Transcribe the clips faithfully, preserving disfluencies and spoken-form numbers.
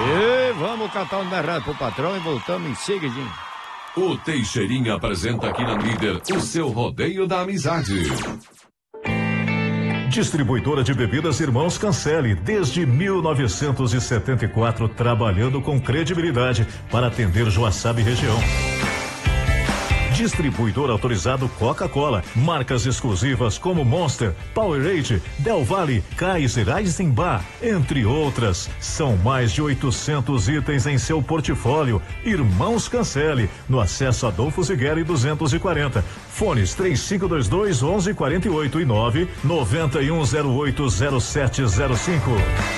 E vamos catar um berrado pro patrão e voltamos em seguidinho. O Teixeirinha apresenta aqui na Líder o seu rodeio da amizade. Distribuidora de bebidas Irmãos Cancelli, desde mil novecentos e setenta e quatro, trabalhando com credibilidade para atender Joaçaba e região. Distribuidor autorizado Coca-Cola, marcas exclusivas como Monster, Powerade, Del Valle, Kaiser, Eisenbach, entre outras. São mais de oitocentos itens em seu portfólio. Irmãos Cancelli, no acesso Adolfo Zigueri duzentos e quarenta. Fones três cinco dois dois, onze quarenta e oito e nove nove um zero oito zero sete zero cinco.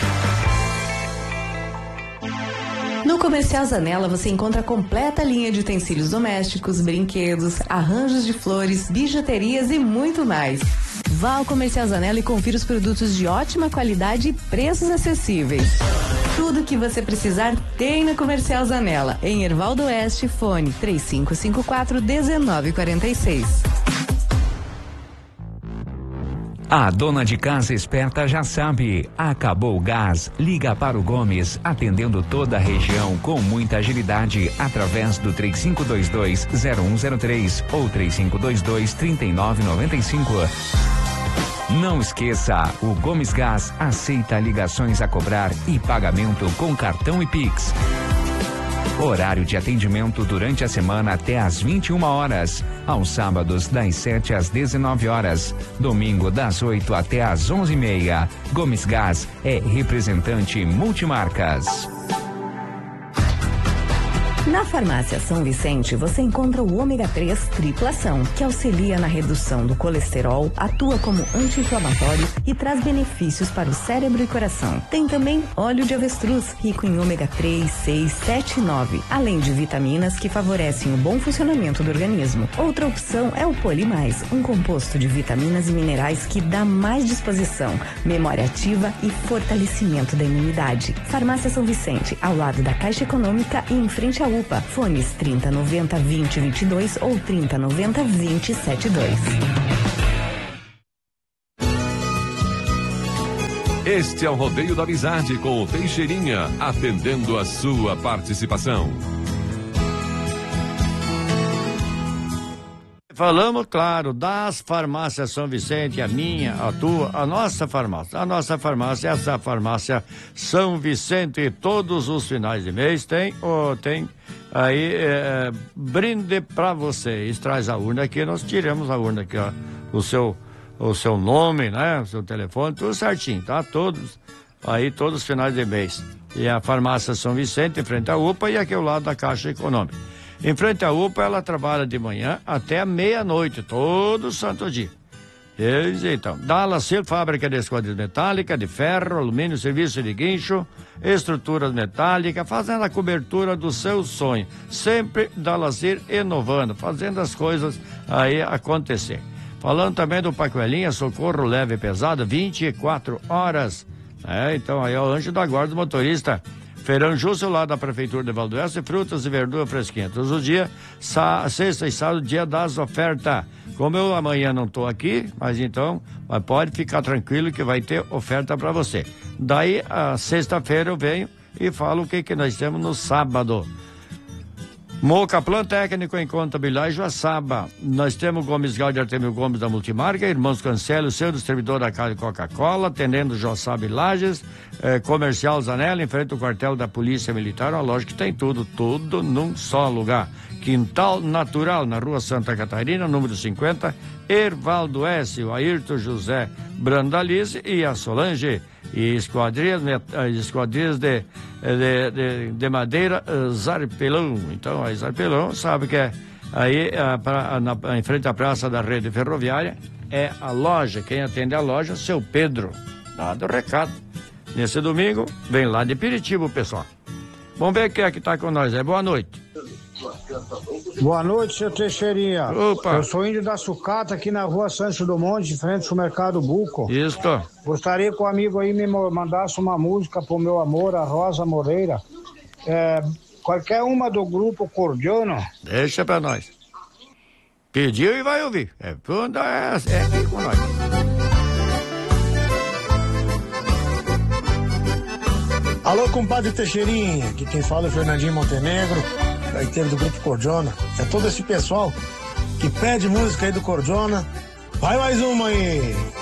No Comercial Zanella você encontra a completa linha de utensílios domésticos, brinquedos, arranjos de flores, bijuterias e muito mais. Vá ao Comercial Zanella e confira os produtos de ótima qualidade e preços acessíveis. Tudo que você precisar tem no Comercial Zanella, em Hervaldo Oeste, fone três cinco cinco quatro, um nove quatro seis. A dona de casa esperta já sabe, acabou o gás, liga para o Gomes, atendendo toda a região com muita agilidade, através do três cinco dois dois, zero um zero três ou três cinco dois dois, três nove nove cinco. Não esqueça, o Gomes Gás aceita ligações a cobrar e pagamento com cartão e Pix. Horário de atendimento durante a semana até às vinte e uma horas. Aos sábados, das sete às dezenove horas. Domingo, das oito até às onze e meia. Gomes Gás é representante multimarcas. Na Farmácia São Vicente, você encontra o ômega três triplação, que auxilia na redução do colesterol, atua como anti-inflamatório e traz benefícios para o cérebro e coração. Tem também óleo de avestruz, rico em ômega três, seis, sete e nove, além de vitaminas que favorecem o bom funcionamento do organismo. Outra opção é o Polimais, um composto de vitaminas e minerais que dá mais disposição, memória ativa e fortalecimento da imunidade. Farmácia São Vicente, ao lado da Caixa Econômica e em frente à U P A. Fones trinta noventa, vinte, vinte e dois ou trinta noventa, vinte, setenta e dois. Este é o Rodeio da Amizade com o Teixeirinha, atendendo a sua participação. Falamos, claro, das farmácias São Vicente, a minha, a tua, a nossa farmácia. A nossa farmácia, essa farmácia São Vicente, todos os finais de mês tem, oh, tem aí é, brinde pra vocês. Traz a urna aqui, nós tiramos a urna aqui, ó, o seu, o seu nome, né, o seu telefone, tudo certinho, tá? Todos, aí todos os finais de mês. E a farmácia São Vicente, em frente à U P A e aqui ao lado da Caixa Econômica. Em frente à U P A, ela trabalha de manhã até meia-noite, todo santo dia. E, então, Dallas Sil, fábrica de esquadrias metálicas, de ferro, alumínio, serviço de guincho, estruturas metálicas, fazendo a cobertura do seu sonho. Sempre Dallas Sil inovando, fazendo as coisas aí acontecer. Falando também do Pacoelinha, socorro leve e pesado, vinte e quatro horas. É, então aí é o anjo da guarda do motorista. Feirão Justo, lá da Prefeitura de Valdoeste, frutas e verduras fresquinhas. Todos os dias, sexta e sábado, dia das ofertas. Como eu amanhã não estou aqui, mas então, mas pode ficar tranquilo que vai ter oferta para você. Daí, a sexta-feira eu venho e falo o que, que nós temos no sábado. Moca Plan Técnico em Contabilidade Joaçaba. Nós temos Gomes Gal de Artemio Gomes da Multimarca, Irmãos Cancelo, seu distribuidor da casa de Coca-Cola, atendendo Joaçaba e Lages, eh, Comercial Zanella, em frente ao quartel da Polícia Militar, uma loja que tem tudo, tudo num só lugar. Quintal Natural, na rua Santa Catarina, número cinquenta, Hervaldo S., o Ayrton José Brandalize e a Solange. E esquadrias, esquadrias de, de, de, de madeira Zarpelão. Então, a Zarpelão sabe que é aí a, pra, na, em frente à praça da rede ferroviária, é a loja. Quem atende a loja, seu Pedro. Dado o recado. Nesse domingo, vem lá de Piritiba o pessoal. Vamos ver quem é que está com nós. É boa noite. Boa noite, seu Teixeirinha. Opa. Eu sou índio da Sucata, aqui na rua Sancho do Monte, de frente ao Mercado Buco. Isso. Gostaria que o amigo aí me mandasse uma música pro meu amor, a Rosa Moreira. É, qualquer uma do grupo Cordiano. Deixa pra nós. Pediu e vai ouvir. É, é, é aqui com nós. Alô, compadre Teixeirinha, aqui quem fala é o Fernandinho Montenegro, gaiteiro do Grupo Cordiona. É todo esse pessoal que pede música aí do Cordiona. Vai mais uma aí.